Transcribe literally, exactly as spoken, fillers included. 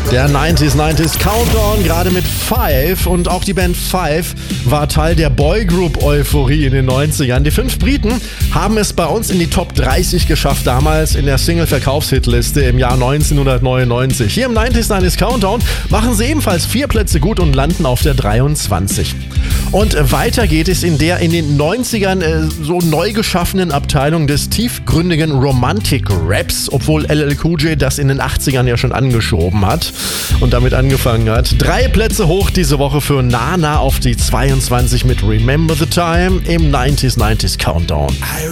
Der neunziger neunziger Countdown, gerade mit Five, und auch die Band Five war Teil der Boygroup-Euphorie in den neunzigern. Die fünf Briten haben es bei uns in die Top dreißig geschafft, damals in der Single-Verkaufshitliste im Jahr neunzehnhundertneunundneunzig. Hier im neunziger neunziger Countdown machen sie ebenfalls vier Plätze gut und landen auf der dreiundzwanzig. Und weiter geht es in der in den neunzigern äh, so neu geschaffenen Abteilung des tiefgründigen Romantic-Raps, obwohl L L Cool J das in den achtzigern ja schon angeschoben hat und damit angefangen hat. Drei Plätze hoch diese Woche für Nana auf die zweiundzwanzig mit Remember the Time im neunziger neunziger Countdown.